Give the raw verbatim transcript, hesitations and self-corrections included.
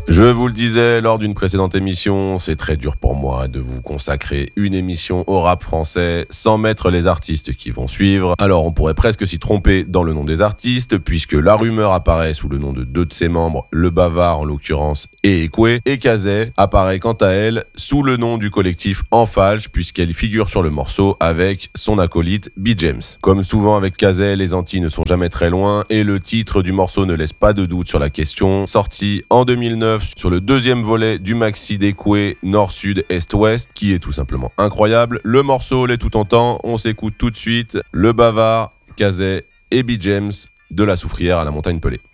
Je vous le disais lors d'une précédente émission, c'est très dur pour moi de vous consacrer une émission au rap français sans mettre les artistes qui vont suivre. Alors on pourrait presque s'y tromper dans le nom des artistes, puisque La Rumeur apparaît sous le nom de deux de ses membres, Le Bavard en l'occurrence et Ekoué, et Kazay apparaît quant à elle sous le nom du collectif Enfalche, puisqu'elle figure sur le morceau avec son acolyte B-James. Comme souvent avec Kazay, les Antilles ne sont jamais très loin, et le titre du morceau ne laisse pas de doute sur la question. Sorti en deux mille neuf sur le deuxième volet du maxi d'Ekoué, Nord-Sud, Est-Ouest, qui est tout simplement incroyable. Le morceau l'est tout en temps, on s'écoute tout de suite Le Bavard, Kazay et B-James de La Soufrière à la Montagne Pelée.